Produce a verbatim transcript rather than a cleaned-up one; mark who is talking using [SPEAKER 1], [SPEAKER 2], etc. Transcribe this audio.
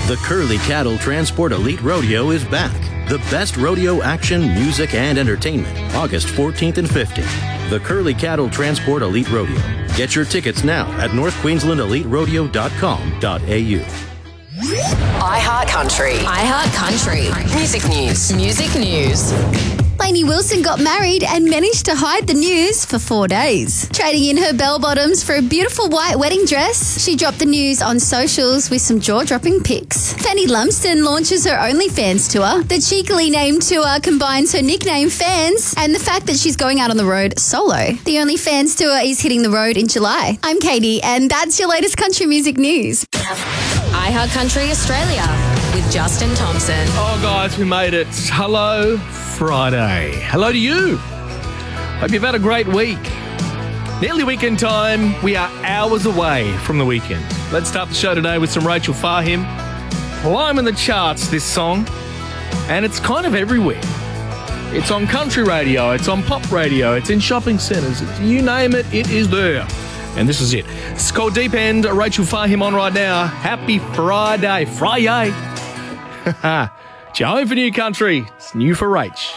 [SPEAKER 1] The Curly Cattle Transport Elite Rodeo is back. The best rodeo action, music, and entertainment, August fourteenth and fifteenth. The Curly Cattle Transport Elite Rodeo. Get your tickets now at north queensland elite rodeo dot com dot a u.
[SPEAKER 2] iHeart Country. iHeart Country. Music news. Music news.
[SPEAKER 3] Lainey Wilson got married and managed to hide the news for four days. Trading in her bell-bottoms for a beautiful white wedding dress, she dropped the news on socials with some jaw-dropping pics. Fanny Lumsden launches her OnlyFans tour. The cheekily named tour combines her nickname Fans and the fact that she's going out on the road solo. The OnlyFans tour is hitting the road in July. I'm Katie, and that's your latest country music news.
[SPEAKER 2] iHeart Country Australia with Justin Thompson.
[SPEAKER 4] Oh, guys, we made it. Hello, Friday. Hello to you. Hope you've had a great week. Nearly weekend time. We are hours away from the weekend. Let's start the show today with some Rachel Fahim. Climbing the charts, this song. And it's kind of everywhere. It's on country radio. It's on pop radio. It's in shopping centres. It's, you name it, it is there. And this is it. It's called Deep End. Rachel Fahim on right now. Happy Friday. Friday. Joe for New Country. It's new for Rach.